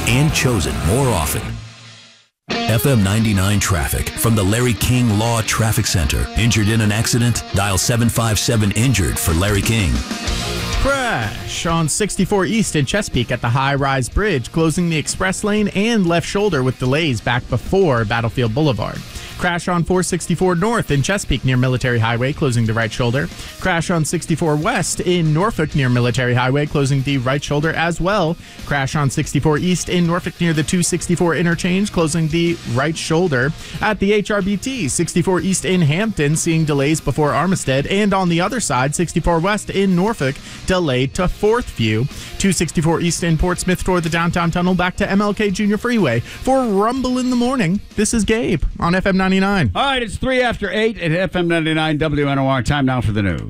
and chosen more often. FM 99 traffic from the Larry King Law Traffic Center. Injured in an accident? Dial 757-INJURED for Larry King. Crash on 64 East in Chesapeake at the high-rise bridge, closing the express lane and left shoulder with delays back before Battlefield Boulevard. Crash on 464 North in Chesapeake near Military Highway, closing the right shoulder. Crash on 64 West in Norfolk near Military Highway, closing the right shoulder as well. Crash on 64 East in Norfolk near the 264 interchange, closing the right shoulder. At the HRBT, 64 East in Hampton, seeing delays before Armistead. And on the other side, 64 West in Norfolk, delayed to Fourth View. 264 East in Portsmouth toward the downtown tunnel, back to MLK Junior Freeway. For Rumble in the Morning, this is Gabe on FM 99. All right, it's 3 after 8 at FM 99 WNOR. Time now for the news.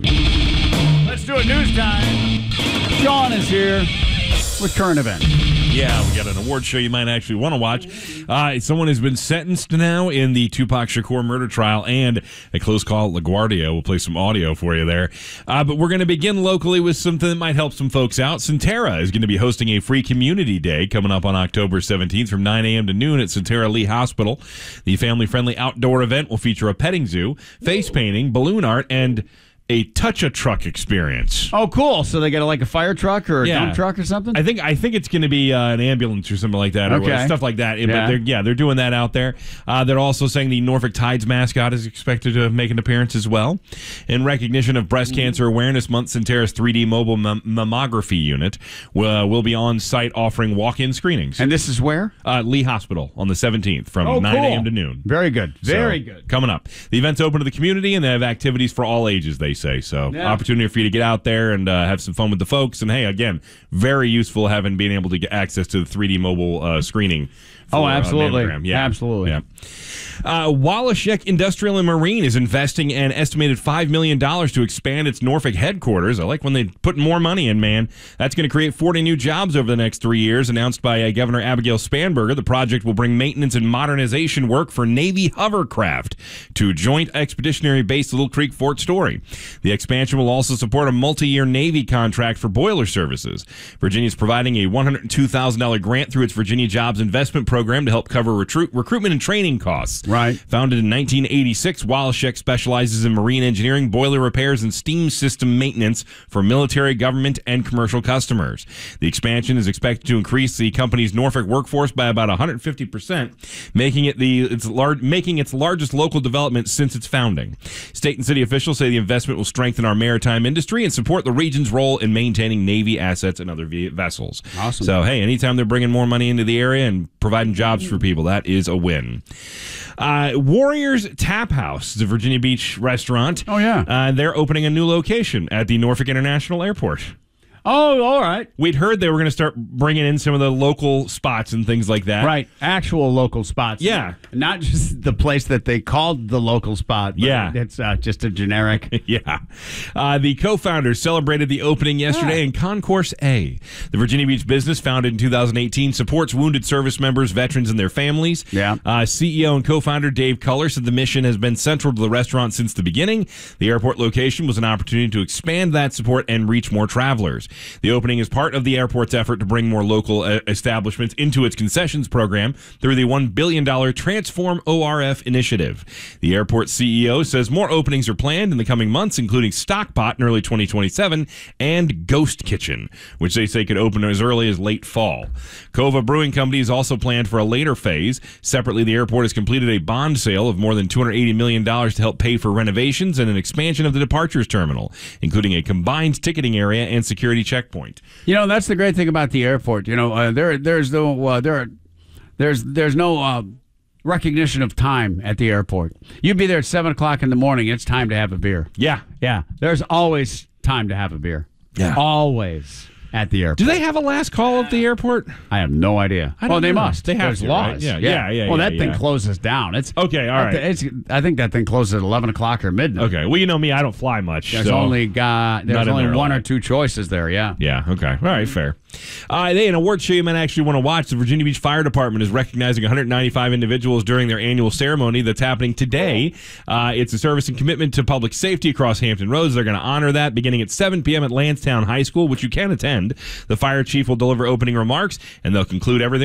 Let's do it news time. Sean is here with current events. Yeah, we got an award show you might actually want to watch. Someone has been sentenced now in the Tupac Shakur murder trial and a close call at LaGuardia. We'll play some audio for you there. But we're going to begin locally with something that might help some folks out. Centerra is going to be hosting a free community day coming up on October 17th from 9 a.m. to noon at Centerra Lee Hospital. The family-friendly outdoor event will feature a petting zoo, face painting, balloon art, and a touch-a-truck experience. Oh, cool. So they got like a fire truck or a dump truck or something? I think it's going to be an ambulance or something like that. Or stuff like that. Yeah. But they're doing that out there. They're also saying the Norfolk Tides mascot is expected to make an appearance as well. In recognition of Breast Cancer Awareness Month, Centerra's 3D mobile mammography unit will be on site offering walk-in screenings. And this is where? Lee Hospital on the 17th from 9 a.m. to noon. Very good. Very good. Coming up. The event's open to the community, and they have activities for all ages, they say. So opportunity for you to get out there and have some fun with the folks. And hey, again, very useful being able to get access to the 3D mobile screening. For, absolutely. Absolutely. Yeah. Wallachek Industrial and Marine is investing an estimated $5 million to expand its Norfolk headquarters. I like when they put more money in, man. That's going to create 40 new jobs over the next 3 years, announced by Governor Abigail Spanberger. The project will bring maintenance and modernization work for Navy hovercraft to Joint Expeditionary Base Little Creek Fort Story. The expansion will also support a multi-year Navy contract for boiler services. Virginia is providing a $102,000 grant through its Virginia Jobs Investment Program to help cover recruitment and training costs. Right. Founded in 1986, Wallachek specializes in marine engineering, boiler repairs, and steam system maintenance for military, government, and commercial customers. The expansion is expected to increase the company's Norfolk workforce by about 150%, making it its largest local development since its founding. State and city officials say the investment will strengthen our maritime industry and support the region's role in maintaining Navy assets and other vessels. Awesome. So, hey, anytime they're bringing more money into the area and providing jobs for people, that is a win. Warriors Tap House, the Virginia Beach restaurant. Oh, yeah. They're opening a new location at the Norfolk International Airport. Oh, all right. We'd heard they were going to start bringing in some of the local spots and things like that. Right. Actual local spots. Yeah. Not just the place that they called the local spot. But yeah. It's just a generic. Yeah. The co-founders celebrated the opening yesterday in Concourse A. The Virginia Beach business, founded in 2018, supports wounded service members, veterans, and their families. Yeah. CEO and co-founder Dave Culler said the mission has been central to the restaurant since the beginning. The airport location was an opportunity to expand that support and reach more travelers. The opening is part of the airport's effort to bring more local establishments into its concessions program through the $1 billion Transform ORF initiative. The airport CEO says more openings are planned in the coming months, including Stockpot in early 2027 and Ghost Kitchen, which they say could open as early as late fall. Cova Brewing Company is also planned for a later phase. Separately, the airport has completed a bond sale of more than $280 million to help pay for renovations and an expansion of the departures terminal, including a combined ticketing area and security checkpoint. You know, that's the great thing about the airport. You know, there's no recognition of time at the airport. You'd be there at 7 o'clock in the morning. It's time to have a beer. Yeah. Yeah. There's always time to have a beer. Yeah. Always at the airport. Do they have a last call at the airport? I have no idea. They must. They have laws. Right? Yeah. Well, that thing closes down. It's okay. All right. I think that thing closes at 11 o'clock or midnight. Okay. Well, you know me. I don't fly much. There's so only one or two choices there. Yeah. Yeah. Okay. All right. Fair. An award show you might actually want to watch. The Virginia Beach Fire Department is recognizing 195 individuals during their annual ceremony that's happening today. It's a service and commitment to public safety across Hampton Roads. They're going to honor that beginning at 7 p.m. at Lansdowne High School, which you can attend. The fire chief will deliver opening remarks, and they'll conclude everything